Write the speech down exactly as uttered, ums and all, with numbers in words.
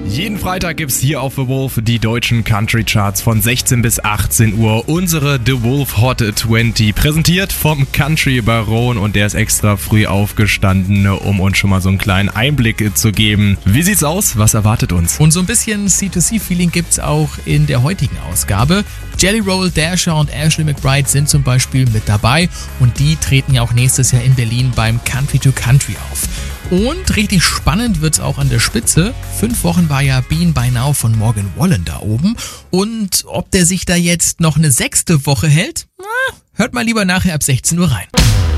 Jeden Freitag gibt's hier auf The Wolf die deutschen Country Charts von sechzehn bis achtzehn Uhr. Unsere The Wolf Hot zwanzig, präsentiert vom Country Baron, und der ist extra früh aufgestanden, um uns schon mal so einen kleinen Einblick zu geben. Wie sieht's aus? Was erwartet uns? Und so ein bisschen C zwei C-Feeling gibt's auch in der heutigen Ausgabe. Jelly Roll, Dasher und Ashley McBryde sind zum Beispiel mit dabei, und die treten ja auch nächstes Jahr in Berlin beim Country to Country auf. Und richtig spannend wird's auch an der Spitze. Fünf Wochen war ja Bean by Now von Morgan Wallen da oben. Und ob der sich da jetzt noch eine sechste Woche hält? Na, hört mal lieber nachher ab sechzehn Uhr rein.